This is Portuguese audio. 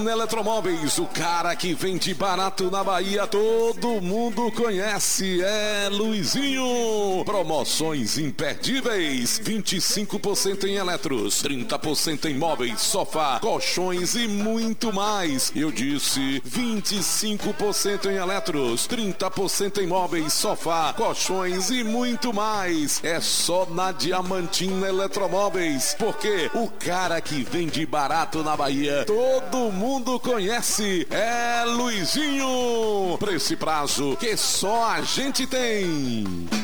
Diamantina Eletromóveis, o cara que vende barato na Bahia, todo mundo conhece, é Luizinho. Promoções imperdíveis, 25% em eletros, 30% em móveis, sofá, colchões e muito mais. Eu disse 25% em eletros, 30% em móveis, sofá, colchões e muito mais. É só na Diamantina Eletromóveis, porque o cara que vende barato na Bahia, todo mundo conhece, é Luizinho. Preço e prazo que só a gente tem.